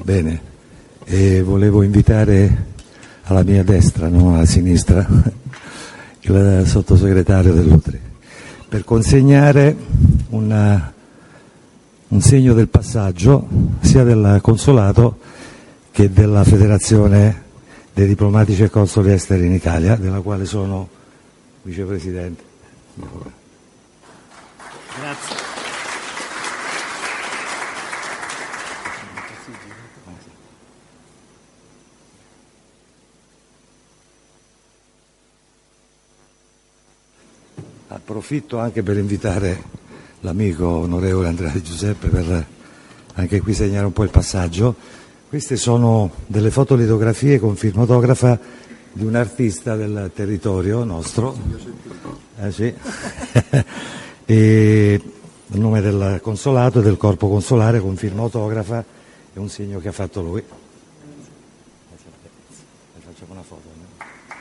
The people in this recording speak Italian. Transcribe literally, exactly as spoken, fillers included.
Bene, e volevo invitare alla mia destra, non alla sinistra, il sottosegretario Dell'U T R I per consegnare una, un segno del passaggio sia del consolato che della Federazione dei diplomatici e consoli esteri in Italia, della quale sono vicepresidente. Grazie. Approfitto anche per invitare l'amico onorevole Andrea Di Giuseppe per anche qui segnare un po' il passaggio. Queste sono delle fotolitografie con firmotografa di un artista del territorio nostro, eh sì. E il nome del consolato e del corpo consolare con firmotografa e un segno che ha fatto lui. Facciamo una foto.